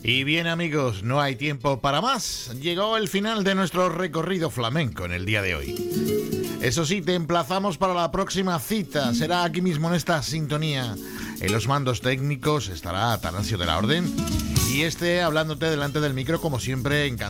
Y bien, amigos, no hay tiempo para más. Llegó el final de nuestro recorrido flamenco en el día de hoy. Eso sí, te emplazamos para la próxima cita. Será aquí mismo en esta sintonía. En los mandos técnicos estará Atanasio de la Orden. Y hablándote delante del micro, como siempre, encantado.